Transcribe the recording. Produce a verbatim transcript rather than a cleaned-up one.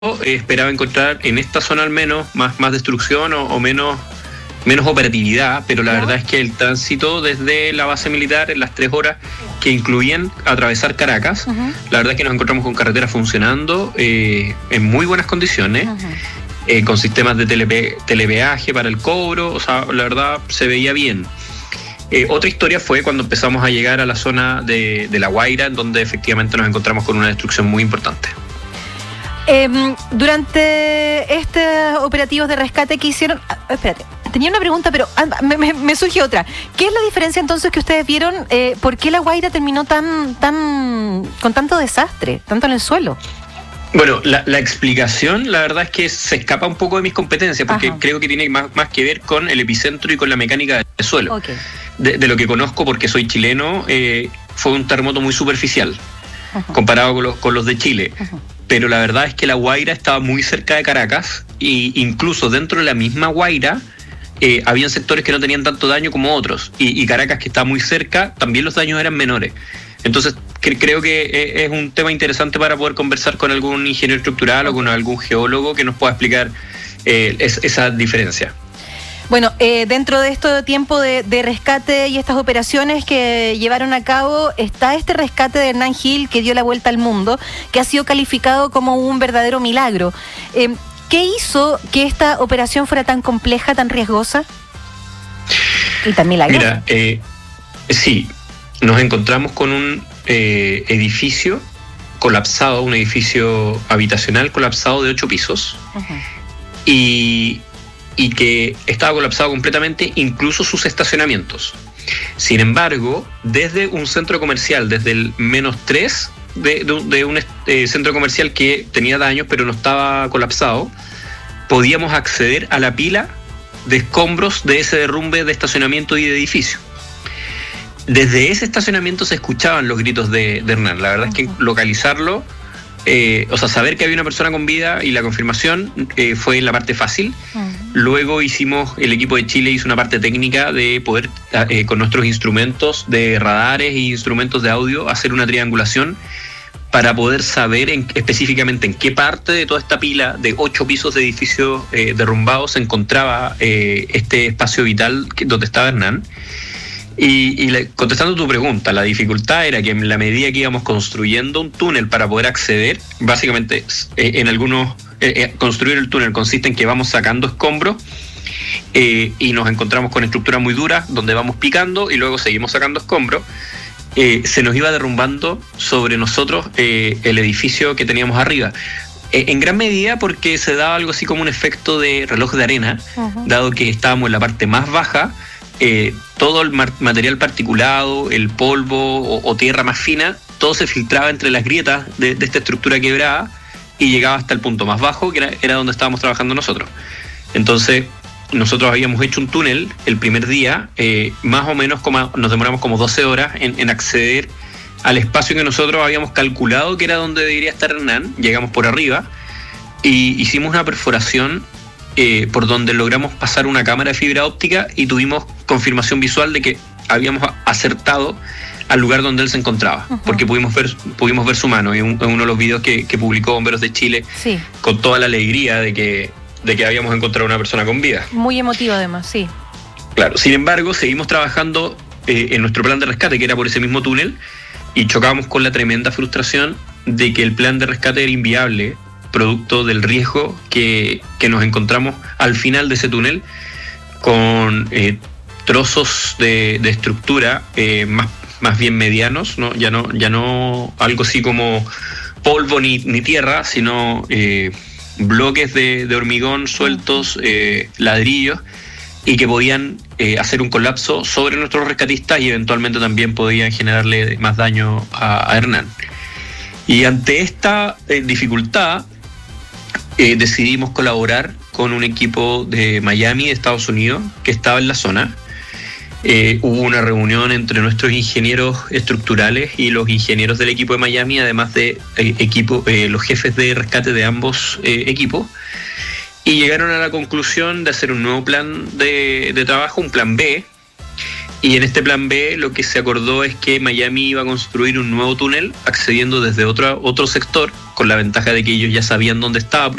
eh, esperaba encontrar en esta zona al menos más, más destrucción o, o menos, menos operatividad, pero la ¿No? verdad es que el tránsito desde la base militar en las tres horas que incluían atravesar Caracas, uh-huh. la verdad es que nos encontramos con carreteras funcionando eh, en muy buenas condiciones, uh-huh. eh, con sistemas de tele, telepeaje para el cobro, o sea, la verdad se veía bien. Eh, otra historia fue cuando empezamos a llegar a la zona de, de La Guaira, en donde efectivamente nos encontramos con una destrucción muy importante. Eh, durante estos operativos de rescate que hicieron... Ah, espérate, tenía una pregunta, pero ah, me, me, me surge otra. ¿Qué es la diferencia entonces que ustedes vieron? Eh, ¿Por qué La Guaira terminó tan, tan con tanto desastre, tanto en el suelo? Bueno, la, la explicación, la verdad es que se escapa un poco de mis competencias, porque Ajá. creo que tiene más, más que ver con el epicentro y con la mecánica del suelo. Okay. De, de lo que conozco, porque soy chileno, eh, fue un terremoto muy superficial, Ajá. comparado con los, con los de Chile. Ajá. Pero la verdad es que La Guaira estaba muy cerca de Caracas, e incluso dentro de la misma Guaira, eh, habían sectores que no tenían tanto daño como otros, y, y Caracas, que está muy cerca, también los daños eran menores. Entonces, cre creo que es un tema interesante para poder conversar con algún ingeniero estructural o con algún geólogo que nos pueda explicar eh, es, esa diferencia. Bueno, eh, dentro de este tiempo de, de rescate y estas operaciones que llevaron a cabo, está este rescate de Hernán Gil que dio la vuelta al mundo, que ha sido calificado como un verdadero milagro. Eh, ¿Qué hizo que esta operación fuera tan compleja, tan riesgosa y tan milagrosa? Mira, eh, sí. Nos encontramos con un eh, edificio colapsado, un edificio habitacional colapsado de ocho pisos, uh-huh. y, y que estaba colapsado completamente, incluso sus estacionamientos. Sin embargo, desde un centro comercial, desde el menos tres de, de, de un eh, centro comercial que tenía daños pero no estaba colapsado, podíamos acceder a la pila de escombros de ese derrumbe de estacionamiento y de edificio. Desde ese estacionamiento se escuchaban los gritos de, de Hernán. La verdad uh-huh. es que localizarlo, eh, o sea, saber que había una persona con vida y la confirmación eh, fue la parte fácil. Uh-huh. Luego hicimos, el equipo de Chile hizo una parte técnica de poder, eh, con nuestros instrumentos de radares e instrumentos de audio, hacer una triangulación para poder saber en, específicamente en qué parte de toda esta pila de ocho pisos de edificios eh, derrumbados se encontraba eh, este espacio vital que, donde estaba Hernán. Y, y le, contestando tu pregunta, la dificultad era que en la medida que íbamos construyendo un túnel para poder acceder, básicamente eh, en algunos, eh, eh, construir el túnel consiste en que vamos sacando escombros eh, y nos encontramos con estructuras muy duras donde vamos picando y luego seguimos sacando escombros. Eh, se nos iba derrumbando sobre nosotros eh, el edificio que teníamos arriba. Eh, en gran medida porque se daba algo así como un efecto de reloj de arena, uh-huh. dado que estábamos en la parte más baja. Eh, todo el material particulado, el polvo o, o tierra más fina, todo se filtraba entre las grietas de, de esta estructura quebrada y llegaba hasta el punto más bajo, que era, era donde estábamos trabajando nosotros. Entonces, nosotros habíamos hecho un túnel el primer día, eh, más o menos como, nos demoramos como doce horas en, en acceder al espacio que nosotros habíamos calculado que era donde debería estar Hernán. Llegamos por arriba y hicimos una perforación Eh, por donde logramos pasar una cámara de fibra óptica y tuvimos confirmación visual de que habíamos acertado al lugar donde él se encontraba, uh-huh. porque pudimos ver pudimos ver su mano en, un, en uno de los videos que, que publicó Bomberos de Chile, sí. con toda la alegría de que, de que habíamos encontrado una persona con vida. Muy emotivo además, sí. Claro, sin embargo, seguimos trabajando eh, en nuestro plan de rescate, que era por ese mismo túnel, y chocamos con la tremenda frustración de que el plan de rescate era inviable, producto del riesgo que, que nos encontramos al final de ese túnel con eh, trozos de, de estructura eh, más, más bien medianos, ¿no? Ya no, ya no algo así como polvo ni, ni tierra, sino eh, bloques de, de hormigón sueltos, eh, ladrillos, y que podían eh, hacer un colapso sobre nuestros rescatistas y eventualmente también podían generarle más daño a, a Hernán. Y ante esta eh, dificultad, Eh, decidimos colaborar con un equipo de Miami, de Estados Unidos, que estaba en la zona. Eh, hubo una reunión entre nuestros ingenieros estructurales y los ingenieros del equipo de Miami, además de eh, equipo, eh, los jefes de rescate de ambos eh, equipos, y llegaron a la conclusión de hacer un nuevo plan de, de trabajo, un plan B, Y en este plan B lo que se acordó es que Miami iba a construir un nuevo túnel accediendo desde otro, otro sector, con la ventaja de que ellos ya sabían dónde estaba,